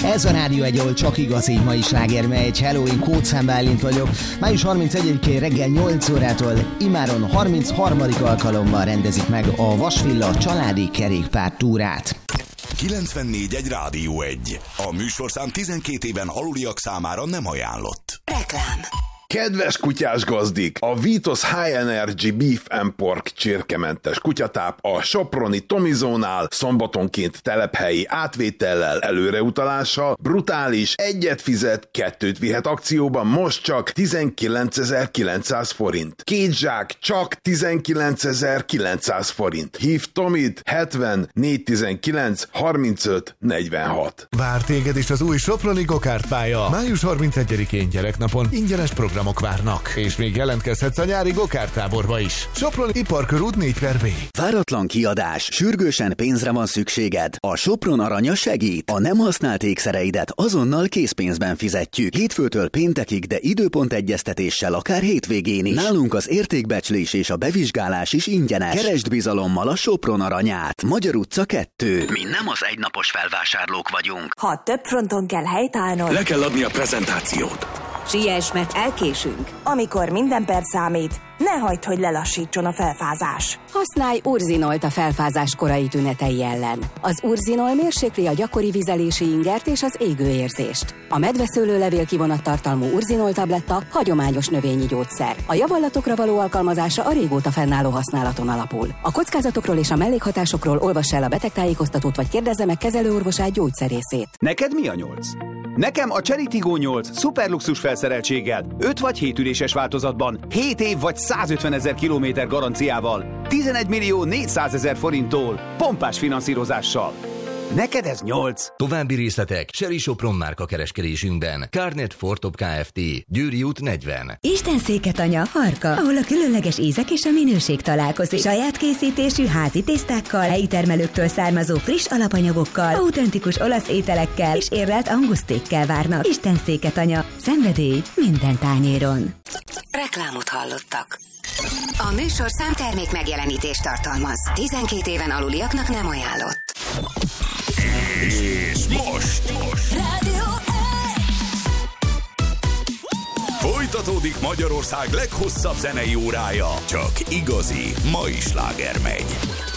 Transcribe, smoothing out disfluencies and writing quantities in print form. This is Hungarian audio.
Ez a Rádió Egy, ahol csak igazi mai sláger megy. Hello, én Kócán Bálint vagyok. Május 31-én reggel 8 órától immáron 33. alkalommal rendezik meg a Vasvilla családi kerékpártúrát. 94.1 Rádió Egy. A műsorszám 12 éven aluliak számára nem ajánlott. Reklám. Kedves kutyás gazdik! A Vitos High Energy Beef and Pork csirkementes kutyatáp a soproni Tomizónál szombatonként telephelyi átvétellel, előreutalással, brutális, egyet fizet, kettőt vihet akcióban most csak 19.900 forint. Két zsák csak 19.900 forint. Hív Tomit 70 419 35 46. Vár téged is az új soproni Go-kart pálya. Május 31-én gyereknapon ingyenes programok várnak, és még jelentkezhetsz a nyári Go-kart táborba is. Sopron Iparkörút 4/B. Váratlan kiadás, sürgősen pénzre van szükséged. A Sopron Aranya segít. A nem használt ékszereidet azonnal készpénzben fizetjük. Hétfőtől péntekig, de időpontegyeztetéssel akár hétvégén is. Nálunk az értékbecslés és a bevizsgálás is ingyenes. Keresd bizalommal a Sopron Aranyát. Magyar utca 2. Mi nem az egynapos felvásárlók vagyunk. Ha több fronton kell helytállnod, Le kell adni a prezentációt. siess, mert elkésünk. Amikor minden perc számít, ne hagyd, hogy lelassítson a felfázás. Használj Urzinolt a felfázás korai tünetei ellen. Az Urzinol mérsékli a gyakori vizelési ingert és az égőérzést. A medveszőlőlevél kivonattartalmú Urzinol tabletta hagyományos növényi gyógyszer. A javallatokra való alkalmazása a régóta fennálló használaton alapul. A kockázatokról és a mellékhatásokról olvass el a betegtájékoztatót vagy kérdezze meg kezelőorvosát gyógyszerészét. Neked mi a 8? Nekem a Cherry Tiggo 8 szuperluxus felszereltséggel, 5 vagy 7 üléses változatban, 7 év vagy 150 000 kilométer garanciával, 11 millió 400 000 forinttól, pompás finanszírozással. Neked ez 8. További részletek Chery Sopron márka kereskedésünkben. Carnet Fortop Kft. Győri út 40. Istenszéket anya, Harka, ahol a különleges ízek és a minőség találkozik. Saját készítésű házi tésztákkal, helyi termelőktől származó friss alapanyagokkal, autentikus olasz ételekkel és érlelt angusztékkel várnak. Istenszéket anya, szenvedély minden tányéron. Reklámot hallottak. A műsorszám termék megjelenítést tartalmaz. 12 éven aluliaknak nem ajánlott. És most Rádió folytatódik Magyarország leghosszabb zenei órája. Csak igazi mai sláger megy.